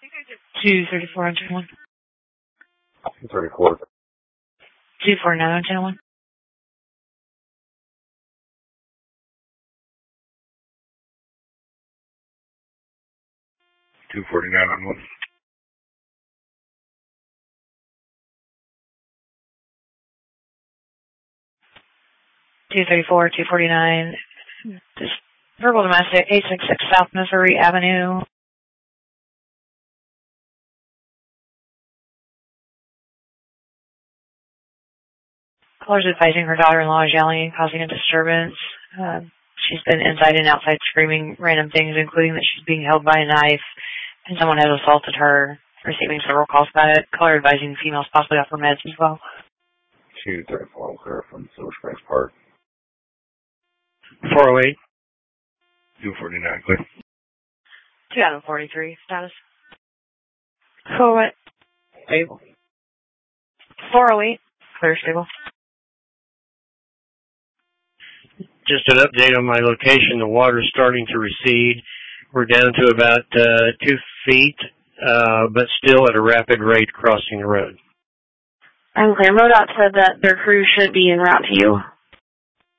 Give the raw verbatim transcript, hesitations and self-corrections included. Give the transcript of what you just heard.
two thirty-four on channel one. two thirty-four. two forty-nine on channel one. two forty-nine on one. two thirty-four, two forty-nine. Just verbal domestic, eight sixty-six South Missouri Avenue. Caller's advising her daughter-in-law is yelling and causing a disturbance. Uh, she's been inside and outside screaming random things, including that she's being held by a knife and someone has assaulted her, receiving several calls about it. Caller advising females possibly off her meds as well. two thirty-four, clear from Silver Springs Park. four oh eight. two forty-nine, clear. two out of forty-three, status. four oh eight. Stable. four oh eight, clear, stable. Just an update on my location. The water's starting to recede. We're down to about uh, two feet, uh, but still at a rapid rate crossing the road. I'm clear. MoDOT said that their crew should be en route to you.